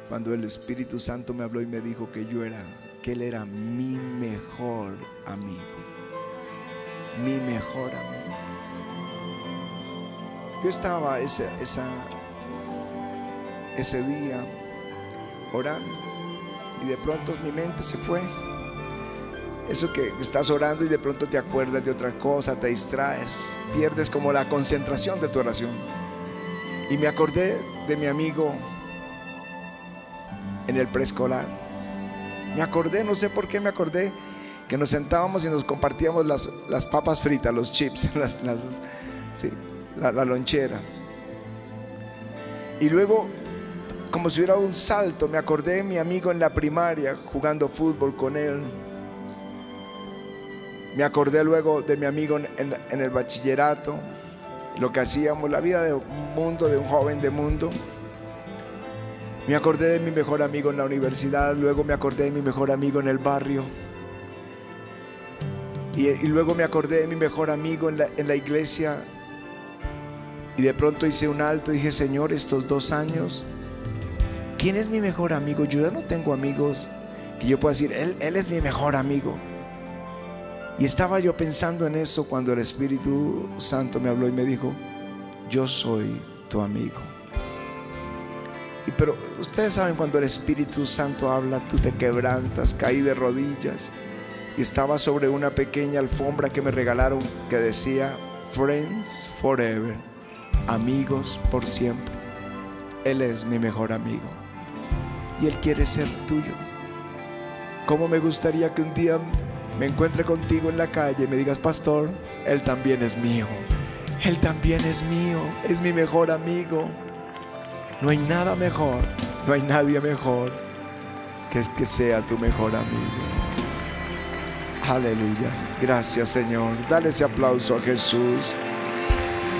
cuando el Espíritu Santo me habló y me dijo que Él era mi mejor amigo. Mi mejor amigo. Yo estaba ese día orando y de pronto mi mente se fue. Eso que estás orando y de pronto te acuerdas de otra cosa, te distraes, pierdes como la concentración de tu oración. Y me acordé de mi amigo en el preescolar. Me acordé, no sé por qué me acordé, que nos sentábamos y nos compartíamos las papas fritas, los chips, la lonchera. Y luego, como si hubiera dado un salto, me acordé de mi amigo en la primaria, jugando fútbol con él. Me acordé luego de mi amigo en el bachillerato, lo que hacíamos, la vida de un mundo, de un joven de mundo. Me acordé de mi mejor amigo en la universidad, luego me acordé de mi mejor amigo en el barrio. Y luego me acordé de mi mejor amigo en la iglesia. Y de pronto hice un alto y dije: Señor, estos 2 años, ¿quién es mi mejor amigo? Yo ya no tengo amigos que yo pueda decir, él es mi mejor amigo. Y estaba yo pensando en eso cuando el Espíritu Santo me habló y me dijo: yo soy tu amigo. Pero ustedes saben, cuando el Espíritu Santo habla, tú te quebrantas. Caí de rodillas y estaba sobre una pequeña alfombra que me regalaron que decía Friends Forever, amigos por siempre. Él es mi mejor amigo y Él quiere ser tuyo. ¿Cómo me gustaría que un día me encuentre contigo en la calle y me digas: pastor, Él también es mío, Él también es mío, es mi mejor amigo? No hay nada mejor, no hay nadie mejor que sea tu mejor amigo. Aleluya, gracias Señor. Dale ese aplauso a Jesús.